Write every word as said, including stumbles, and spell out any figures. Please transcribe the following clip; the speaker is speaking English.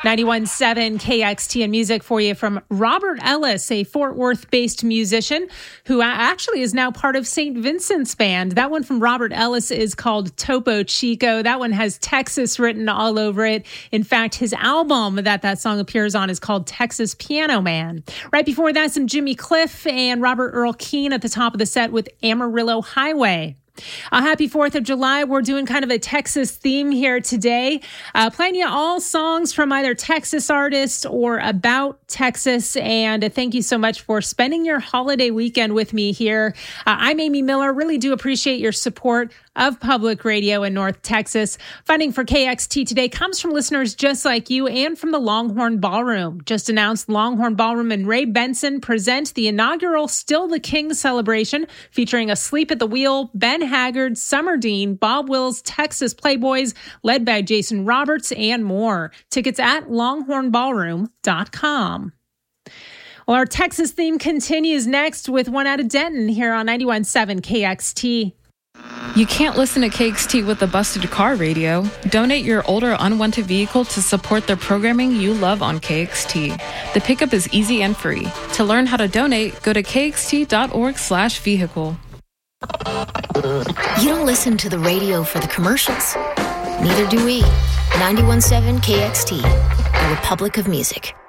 ninety-one point seven K X T and music for you from Robert Ellis, a Fort Worth-based musician who actually is now part of Saint Vincent's Band. That one from Robert Ellis is called Topo Chico. That one has Texas written all over it. In fact, his album that that song appears on is called Texas Piano Man. Right before that, some Jimmy Cliff and Robert Earl Keen at the top of the set with Amarillo Highway. A happy fourth of July. We're doing kind of a Texas theme here today. Uh, playing you all songs from either Texas artists or about Texas. And uh, thank you so much for spending your holiday weekend with me here. Uh, I'm Amy Miller. Really do appreciate your support of public radio in North Texas. Funding for K X T today comes from listeners just like you and from the Longhorn Ballroom. Just announced Longhorn Ballroom and Ray Benson present the inaugural Still the King celebration featuring Asleep at the Wheel, Ben Haggard, Summer Dean, Bob Wills, Texas Playboys, led by Jason Roberts, and more. Tickets at longhorn ballroom dot com. Well, our Texas theme continues next with one out of Denton here on ninety-one point seven K X T. You can't listen to K X T with a busted car radio. Donate your older unwanted vehicle to support the programming you love on K X T. The pickup is easy and free. To learn how to donate, go to k x t dot org slash vehicle. You don't listen to the radio for the commercials. Neither do we. ninety-one point seven K X T, the Republic of Music.